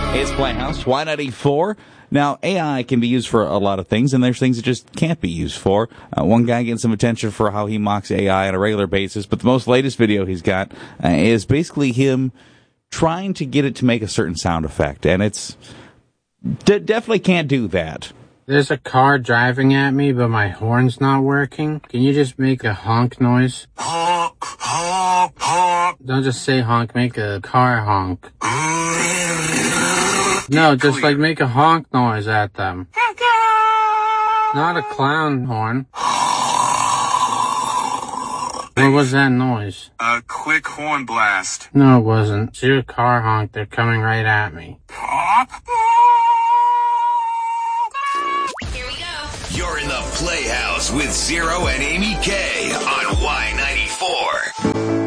It's Playhouse, Y94. Now, AI can be used for a lot of things, and there's things it just can't be used for. One guy getting some attention for how he mocks AI on a regular basis, but the most latest video he's got is basically him trying to get it to make a certain sound effect, and it's definitely can't do that. There's a car driving at me, but my horn's not working. Can you just make a honk noise? Honk, honk, honk. Don't just say honk, make a car honk. No, just like make a honk noise at them. Not a clown horn. What was that noise? A quick horn blast. No, it wasn't. It's your car honk. They're coming right at me. Here we go. You're in the Playhouse with Zero and Amy K on Y94.